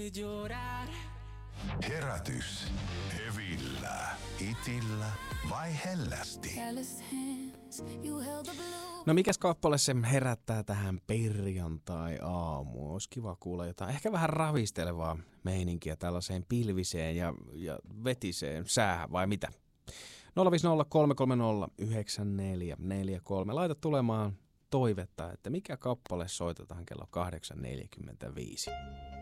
Herätys. Hevillä. Itillä vai hellästi? No mikäs kappale se herättää tähän perjantai-aamuun? Olisi kiva kuulla jotain, ehkä vähän ravistelevaa meininkiä tällaiseen pilviseen ja vetiseen säähän, vai mitä? 050 Laita tulemaan toivetta, että mikä kappale soitetaan kello 8.45.